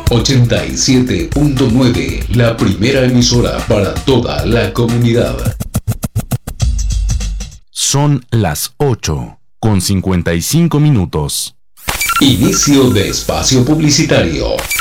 87.9, la primera emisora para toda la comunidad. Son las 8:55. Inicio de espacio publicitario.